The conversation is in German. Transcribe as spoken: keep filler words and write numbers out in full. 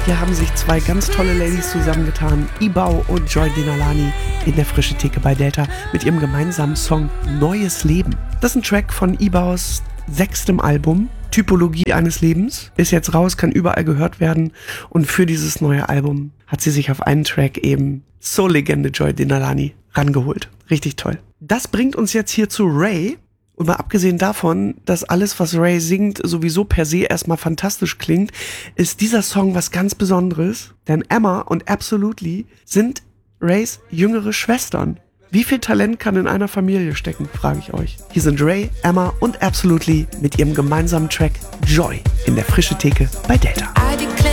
Hier haben sich zwei ganz tolle Ladies zusammengetan, Ibau und Joy Denalani, in der Frische Theke bei Delta mit ihrem gemeinsamen Song Neues Leben. Das ist ein Track von Ibaus sechstem Album, Typologie eines Lebens. Ist jetzt raus, kann überall gehört werden. Und für dieses neue Album hat sie sich auf einen Track eben Soul-Legende Joy Denalani rangeholt. Richtig toll. Das bringt uns jetzt hier zu Ray. Und mal abgesehen davon, dass alles, was Ray singt, sowieso per se erstmal fantastisch klingt, ist dieser Song was ganz Besonderes. Denn Emma und Absolutely sind Rays jüngere Schwestern. Wie viel Talent kann in einer Familie stecken, frage ich euch. Hier sind Ray, Emma und Absolutely mit ihrem gemeinsamen Track Joy in der Frische Theke bei Delta.